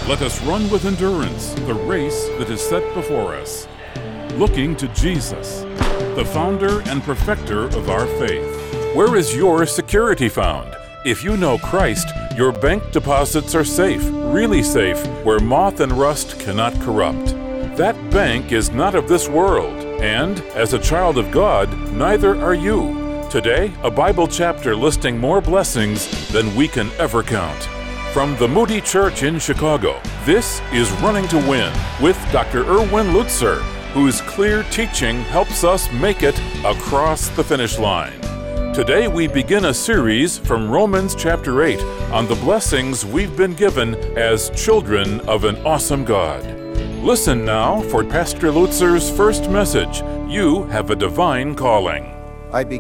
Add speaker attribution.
Speaker 1: Let us run with endurance the race that is set before us, looking to Jesus, the founder and perfecter of our faith. Where is your security found? If you know Christ, your bank deposits are safe, really safe, where moth and rust cannot corrupt. That bank is not of this world, and as a child of God, neither are you. Today, a Bible chapter listing more blessings than we can ever count. From the Moody Church in Chicago, this is Running to Win with Dr. Erwin Lutzer, whose clear teaching helps us make it across the finish line. Today we begin a series from Romans chapter 8 on the blessings we've been given as children of an awesome God. Listen now for Pastor Lutzer's first message. You have a divine calling.